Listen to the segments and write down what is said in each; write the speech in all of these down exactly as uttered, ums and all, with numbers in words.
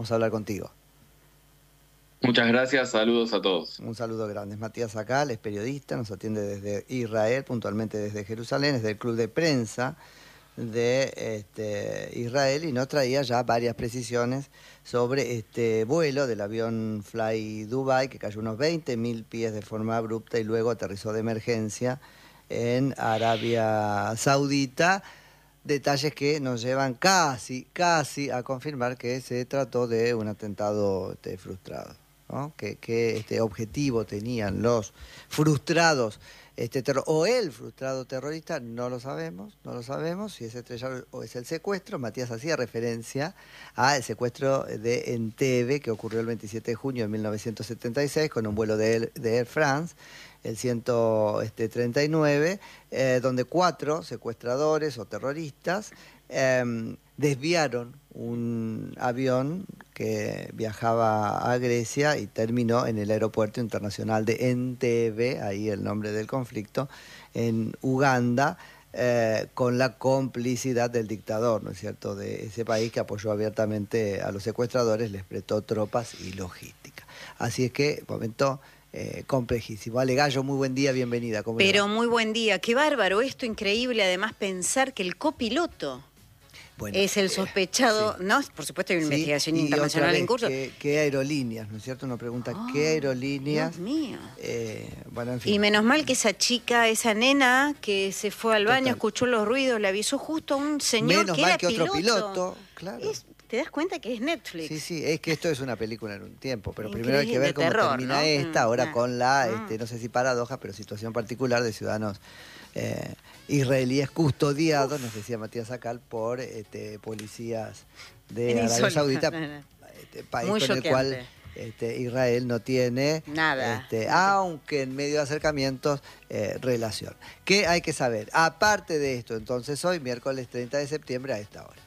Vamos a hablar contigo. Muchas gracias, saludos a todos. Un saludo grande. Es Matías Acal, es periodista, nos atiende desde Israel, puntualmente desde Jerusalén, es del club de prensa de este, Israel y nos traía ya varias precisiones sobre este vuelo del avión Fly Dubai que cayó unos veinte mil pies de forma abrupta y luego aterrizó de emergencia en Arabia Saudita. Detalles que nos llevan casi, casi a confirmar que se trató de un atentado este, frustrado, ¿no? ¿Qué, qué este, objetivo tenían los frustrados, este, terror, o el frustrado terrorista? No lo sabemos, no lo sabemos, si es estrellado o es el secuestro. Matías hacía referencia al secuestro de Entebbe, que ocurrió el veintisiete de junio de mil novecientos setenta y seis con un vuelo de Air, de Air France, el ciento treinta y nueve, eh, donde cuatro secuestradores o terroristas eh, desviaron un avión que viajaba a Grecia y terminó en el aeropuerto internacional de Entebbe, ahí el nombre del conflicto, en Uganda, eh, con la complicidad del dictador, ¿no es cierto?, de ese país que apoyó abiertamente a los secuestradores, les prestó tropas y logística. Así es que, momento... Eh, complejísimo. Ale Gallo, muy buen día, bienvenida. ¿Cómo Pero muy buen día, qué bárbaro esto, increíble, además pensar que el copiloto bueno, es el sospechado, eh, sí. ¿no? Por supuesto hay una sí, investigación internacional en curso. ¿qué, ¿Qué aerolíneas, no es cierto? Uno pregunta, oh, ¿qué aerolíneas? Dios mío. Eh, bueno, en fin. Y menos mal que esa chica, esa nena que se fue al baño, Total. escuchó los ruidos, le avisó justo a un señor menos que mal era que piloto. otro piloto, claro. Es, ¿Te das cuenta que es Netflix? Sí, sí, es que esto es una película en un tiempo, pero Increíble, primero hay que ver cómo terror, termina ¿no? esta, ahora mm, con la, mm. este, no sé si paradoja, pero situación particular de ciudadanos eh, israelíes custodiados, Uf. nos decía Matías Acal, por este, policías de Arabia Saudita, este, país Muy con choqueante. el cual este, Israel no tiene nada, este, nada. aunque en medio de acercamientos, eh, relación. ¿Qué hay que saber? Aparte de esto, entonces hoy, miércoles treinta de septiembre a esta hora.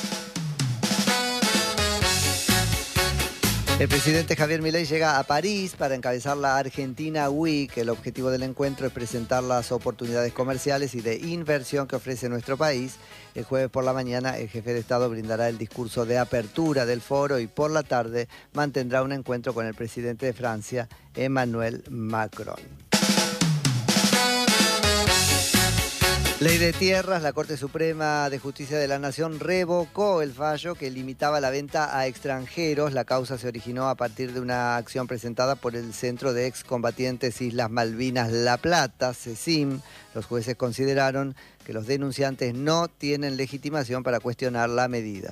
El presidente Javier Milei llega a París para encabezar la Argentina Week. El objetivo del encuentro es presentar las oportunidades comerciales y de inversión que ofrece nuestro país. El jueves por la mañana el jefe de Estado brindará el discurso de apertura del foro y por la tarde mantendrá un encuentro con el presidente de Francia, Emmanuel Macron. Ley de tierras, la Corte Suprema de Justicia de la Nación revocó el fallo que limitaba la venta a extranjeros. La causa se originó a partir de una acción presentada por el Centro de Excombatientes Islas Malvinas La Plata, CECIM. Los jueces consideraron que los denunciantes no tienen legitimación para cuestionar la medida.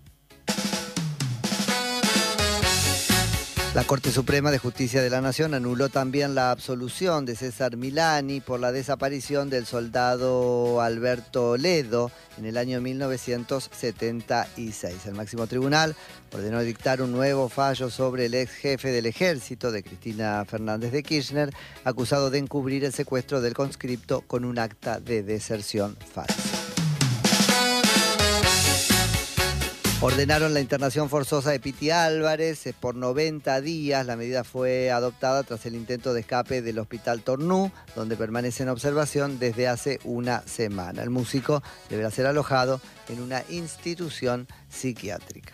La Corte Suprema de Justicia de la Nación anuló también la absolución de César Milani por la desaparición del soldado Alberto Ledo en el año mil novecientos setenta y seis. El máximo tribunal ordenó dictar un nuevo fallo sobre el ex jefe del ejército de Cristina Fernández de Kirchner, acusado de encubrir el secuestro del conscripto con un acta de deserción falsa. Ordenaron la internación forzosa de Piti Álvarez por noventa días. La medida fue adoptada tras el intento de escape del Hospital Tornú, donde permanece en observación desde hace una semana. El músico deberá ser alojado en una institución psiquiátrica.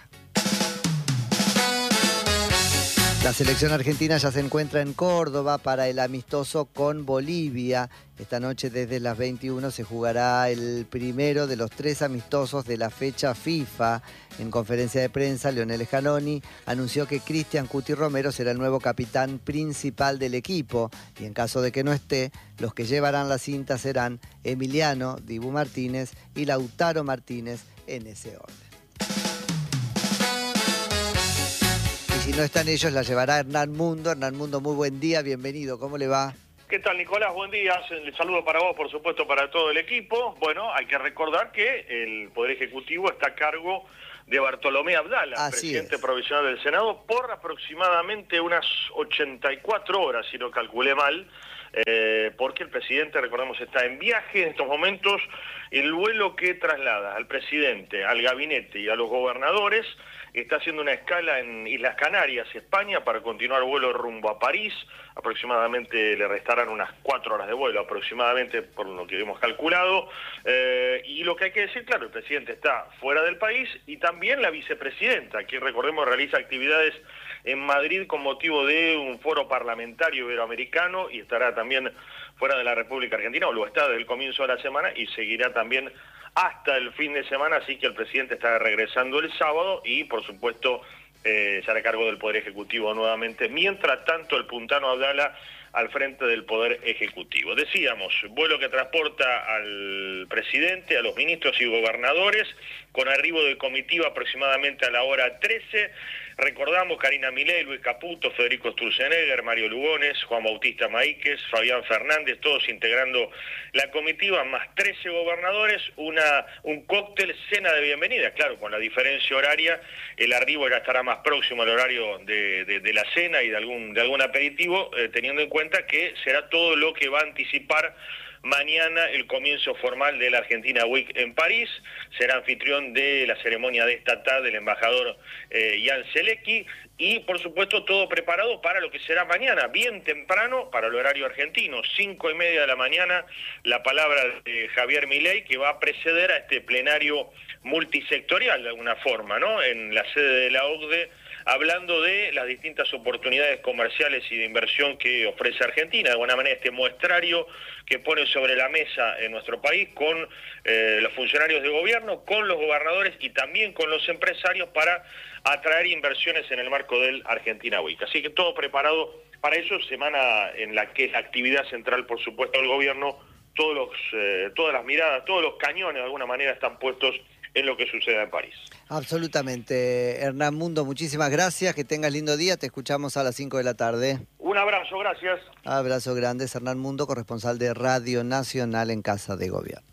La selección argentina ya se encuentra en Córdoba para el amistoso con Bolivia. Esta noche desde las veintiuna se jugará el primero de los tres amistosos de la fecha FIFA. En conferencia de prensa, Leonel Scaloni anunció que Cristian Cuti Romero será el nuevo capitán principal del equipo y en caso de que no esté, los que llevarán la cinta serán Emiliano Dibu Martínez y Lautaro Martínez en ese orden. Si no están ellos, la llevará Hernán Mundo. Hernán Mundo, muy buen día, bienvenido, ¿cómo le va? ¿Qué tal, Nicolás? Buen día. El saludo para vos, por supuesto, para todo el equipo. Bueno, hay que recordar que el Poder Ejecutivo está a cargo de Bartolomé Abdala, Así presidente es. provisional del Senado, por aproximadamente unas ochenta y cuatro horas, si no calculé mal, eh, porque el presidente, recordemos, está en viaje en estos momentos. El vuelo que traslada al presidente, al gabinete y a los gobernadores está haciendo una escala en Islas Canarias, España, para continuar vuelo rumbo a París. Aproximadamente le restarán unas cuatro horas de vuelo, aproximadamente, por lo que hemos calculado. Eh, y lo que hay que decir, claro, el presidente está fuera del país y también la vicepresidenta, que recordemos realiza actividades en Madrid con motivo de un foro parlamentario iberoamericano y estará también fuera de la República Argentina, o lo está desde el comienzo de la semana y seguirá también hasta el fin de semana, así que el presidente está regresando el sábado y, por supuesto, eh, se hará cargo del Poder Ejecutivo nuevamente. Mientras tanto, el puntano Abdala al frente del Poder Ejecutivo. Decíamos, vuelo que transporta al presidente, a los ministros y gobernadores, con arribo de comitiva aproximadamente a la hora trece. Recordamos Karina Milei, Luis Caputo, Federico Sturzenegger, Mario Lugones, Juan Bautista Maíquez, Fabián Fernández, todos integrando la comitiva, más trece gobernadores, una un cóctel, cena de bienvenida. Claro, con la diferencia horaria, el arribo ya estará más próximo al horario de, de, de la cena y de algún, de algún aperitivo, eh, teniendo en cuenta que será todo lo que va a anticipar mañana el comienzo formal de la Argentina Week en París. Será anfitrión de la ceremonia de esta tarde el embajador eh, Jan Zelecki, y por supuesto todo preparado para lo que será mañana, bien temprano para el horario argentino, cinco y media de la mañana, la palabra de Javier Milei, que va a preceder a este plenario multisectorial de alguna forma, ¿no?, en la sede de la O C D E, hablando de las distintas oportunidades comerciales y de inversión que ofrece Argentina. De alguna manera, este muestrario que pone sobre la mesa en nuestro país con eh, los funcionarios de gobierno, con los gobernadores y también con los empresarios para atraer inversiones en el marco del Argentina Week. Así que todo preparado para eso, semana en la que es la actividad central, por supuesto, del gobierno. Todos los, eh, todas las miradas, todos los cañones de alguna manera están puestos en lo que suceda en París. Absolutamente. Hernán Mundo, muchísimas gracias, que tengas lindo día, te escuchamos a las cinco de la tarde. Un abrazo, gracias. Abrazo grande, Hernán Mundo, corresponsal de Radio Nacional en Casa de Gobierno.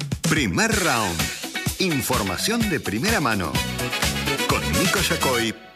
Primer round. Información de primera mano. Con Nico Yacoy.